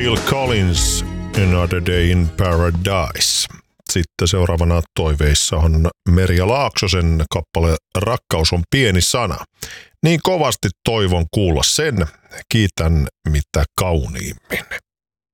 Phil Collins, Another Day in Paradise. Sitten seuraavana toiveissa on Merja Laaksosen kappale Rakkaus on pieni sana. Niin kovasti toivon kuulla sen, kiitän mitä kauniimmin.